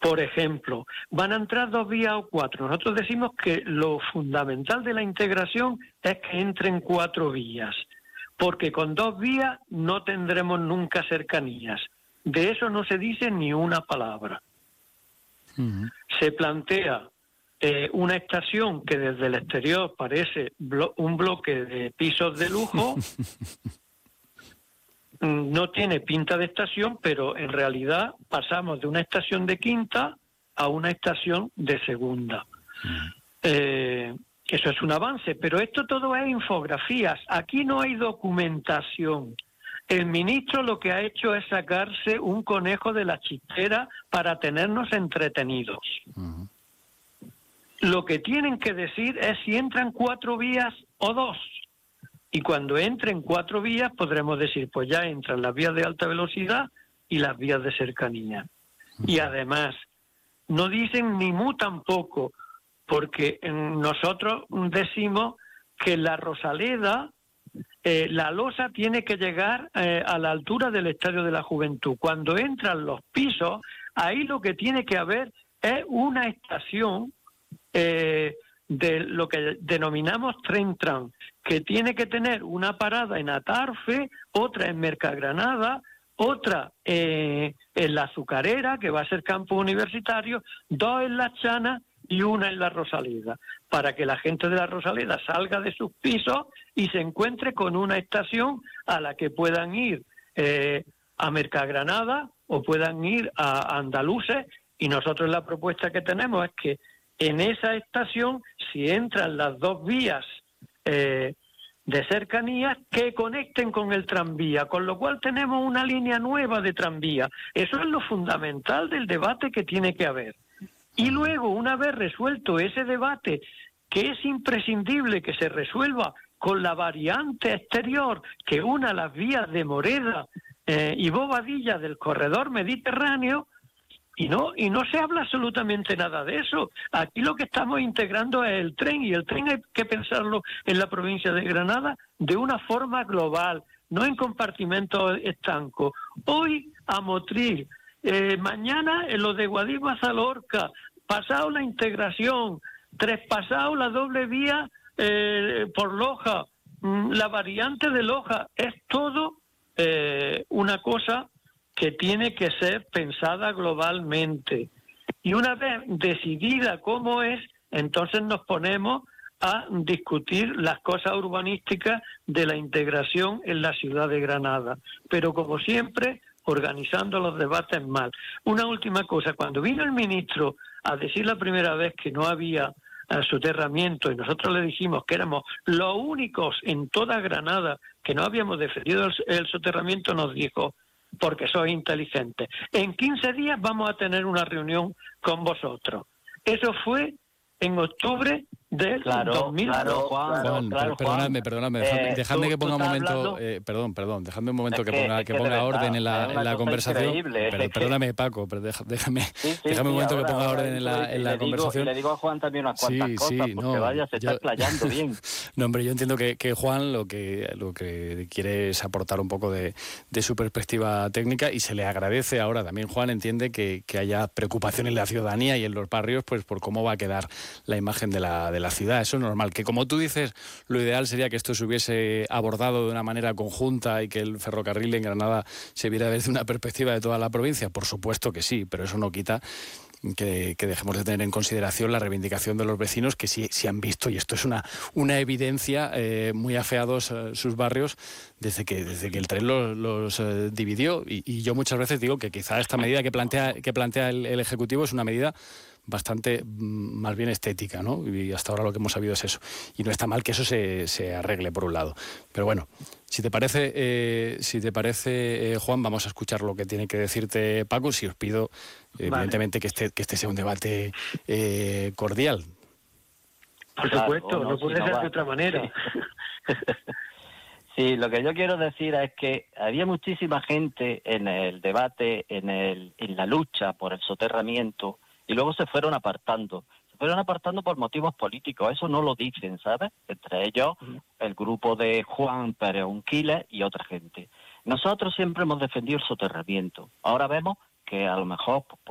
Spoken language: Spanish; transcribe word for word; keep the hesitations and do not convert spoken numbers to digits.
Por ejemplo, van a entrar dos vías o cuatro. Nosotros decimos que lo fundamental de la integración es que entren cuatro vías, porque con dos vías no tendremos nunca cercanías. De eso no se dice ni una palabra. Uh-huh. Se plantea eh, una estación que desde el exterior parece blo- un bloque de pisos de lujo. No tiene pinta de estación, pero en realidad pasamos de una estación de quinta a una estación de segunda. Uh-huh. Eh, eso es un avance, pero esto todo es infografías. Aquí no hay documentación. El ministro lo que ha hecho es sacarse un conejo de la chistera para tenernos entretenidos. Uh-huh. Lo que tienen que decir es si entran cuatro vías o dos. Y cuando entren cuatro vías podremos decir, pues ya entran las vías de alta velocidad y las vías de cercanía. Uh-huh. Y además, no dicen ni mu tampoco, porque nosotros decimos que la Rosaleda, eh, la losa tiene que llegar eh, a la altura del Estadio de la Juventud. Cuando entran los pisos, ahí lo que tiene que haber es una estación eh, de lo que denominamos tren-tram, que tiene que tener una parada en Atarfe, otra en Mercagranada, otra eh, en la Azucarera, que va a ser campo universitario, dos en La Chana y una en la Rosaleda, para que la gente de la Rosaleda salga de sus pisos y se encuentre con una estación a la que puedan ir eh, a Mercagranada o puedan ir a Andaluces. Y nosotros la propuesta que tenemos es que en esa estación, si entran las dos vías eh, de cercanías, que conecten con el tranvía, con lo cual tenemos una línea nueva de tranvía. Eso es lo fundamental del debate que tiene que haber. Y luego, una vez resuelto ese debate, que es imprescindible que se resuelva con la variante exterior que una las vías de Moreda eh, y Bobadilla del corredor mediterráneo, y no y no se habla absolutamente nada de eso. Aquí lo que estamos integrando es el tren, y el tren hay que pensarlo en la provincia de Granada de una forma global, no en compartimentos estancos. Hoy a Motril, eh, mañana en lo de Guadix a Lorca, pasado la integración, traspasado la doble vía eh, por Loja, la variante de Loja, es todo eh, una cosa que tiene que ser pensada globalmente. Y una vez decidida cómo es, entonces nos ponemos a discutir las cosas urbanísticas de la integración en la ciudad de Granada. Pero como siempre, organizando los debates mal. Una última cosa, cuando vino el ministro a decir la primera vez que no había uh, soterramiento, y nosotros le dijimos que éramos los únicos en toda Granada que no habíamos defendido el, el soterramiento, nos dijo: porque sois inteligentes, en quince días vamos a tener una reunión con vosotros. Eso fue en octubre del claro, dos mil dos. Claro, Juan, Juan, claro, perdonadme, perdonadme, dejadme, eh, dejadme tú, que ponga un momento, hablando... eh, perdón, perdón, dejadme un momento es que, que, ponga, es que que ponga orden verdad, en la, en la conversación. Increíble. Pero, perdóname, Paco, pero deja, déjame, sí, sí, déjame un sí, momento ahora, que ponga ahora, orden en la, en la le conversación. Digo, y le digo a Juan también unas cuantas sí, cosas, sí, porque no, vaya, se yo... está explayando bien. No, hombre, yo entiendo que, que Juan lo que lo que quiere es aportar un poco de, de su perspectiva técnica, y se le agradece. Ahora también Juan entiende que, que haya preocupación en la ciudadanía y en los barrios, pues por cómo va a quedar la imagen de la, de la ciudad. Eso es normal. Que como tú dices, lo ideal sería que esto se hubiese abordado de una manera conjunta y que el ferrocarril en Granada se viera desde una perspectiva de toda la provincia. Por supuesto que sí, pero eso no quita que, que dejemos de tener en consideración la reivindicación de los vecinos, que sí, sí han visto, y esto es una, una evidencia, eh, muy afeados eh, sus barrios desde que, desde que el tren los, los eh, dividió. Y, y yo muchas veces digo que quizá esta medida que plantea, que plantea el, el Ejecutivo es una medida bastante más bien estética, ¿no? Y hasta ahora lo que hemos sabido es eso. Y no está mal que eso se, se arregle, por un lado. Pero bueno, si te parece, eh, si te parece, eh, Juan, vamos a escuchar lo que tiene que decirte Paco. Si os pido, vale, evidentemente, que este, que este sea un debate eh, cordial. Por claro, supuesto, no, no puede si no ser va. de otra manera. Sí. Sí, lo que yo quiero decir es que había muchísima gente en el debate, en, el, en la lucha por el soterramiento, y luego se fueron apartando. Se fueron apartando por motivos políticos, eso no lo dicen, ¿sabes? Entre ellos, el grupo de Juan Pérez Unquiles y otra gente. Nosotros siempre hemos defendido el soterramiento. Ahora vemos que a lo mejor,